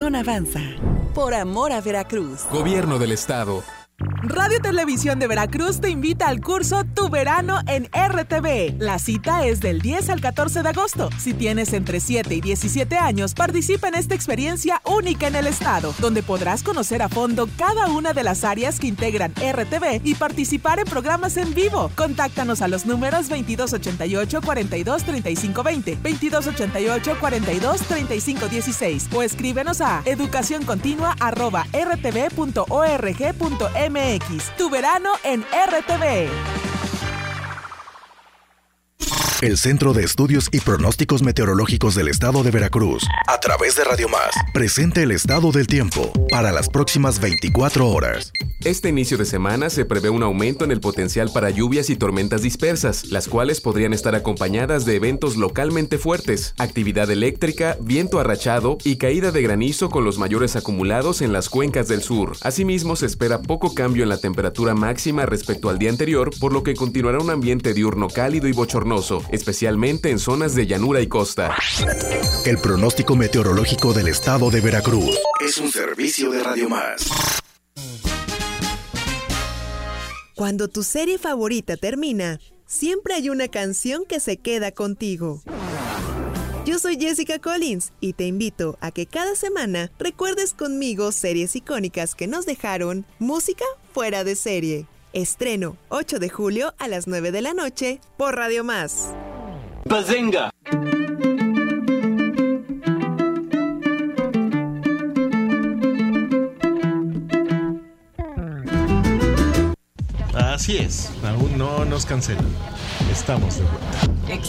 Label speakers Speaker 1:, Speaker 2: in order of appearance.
Speaker 1: Nutrición Avanza. Por amor a Veracruz.
Speaker 2: Gobierno del Estado.
Speaker 3: Radio Televisión de Veracruz te invita al curso Tu Verano en RTV. La cita es del 10 al 14 de agosto. Si tienes entre 7 y 17 años, participa en esta experiencia única en el estado, donde podrás conocer a fondo cada una de las áreas que integran RTV y participar en programas en vivo. Contáctanos a los números 2288-423520, 2288-423516 o escríbenos a educacioncontinua@rtv.org.mx. Tu verano en RTV.
Speaker 4: El Centro de Estudios y Pronósticos Meteorológicos del Estado de Veracruz, a través de Radio Más, presenta el estado del tiempo para las próximas 24 horas.
Speaker 2: Este inicio de semana se prevé un aumento en el potencial para lluvias y tormentas dispersas, las cuales podrían estar acompañadas de eventos localmente fuertes, actividad eléctrica, viento arrachado y caída de granizo con los mayores acumulados en las cuencas del sur. Asimismo, se espera poco cambio en la temperatura máxima respecto al día anterior, por lo que continuará un ambiente diurno cálido y bochornoso, especialmente en zonas de llanura y costa.
Speaker 4: El pronóstico meteorológico del Estado de Veracruz es un servicio de Radio Más.
Speaker 5: Cuando tu serie favorita termina, siempre hay una canción que se queda contigo. Yo soy Jessica Collins y te invito a que cada semana recuerdes conmigo series icónicas que nos dejaron música fuera de serie. Estreno 8 de julio a las 9 de la noche por Radio Más.
Speaker 6: ¡Bazinga!
Speaker 7: Así es, aún no nos cancelan. Estamos de vuelta.